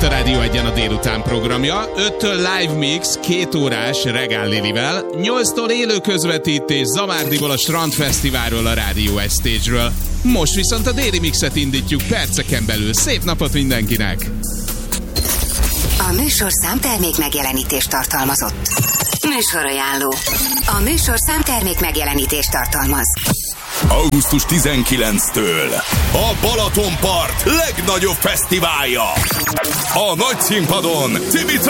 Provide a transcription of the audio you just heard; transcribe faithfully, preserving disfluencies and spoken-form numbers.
itt a Rádió Egyen a délután programja. öttől live mix, két órás Regál Lilivel, nyolctól élő közvetítés Zamárdiból a Strandfesztiválról, a Rádió egy Stage-ről. Most viszont a déli mixet indítjuk perceken belül. Szép napot mindenkinek! A műsorszám termék megjelenítést tartalmazott. Műsorajánló. A műsorszám termék megjelenítést tartalmaz. augusztus tizenkilencedikétől a Balatonpart legnagyobb fesztiválja. A nagy színpadon Cimica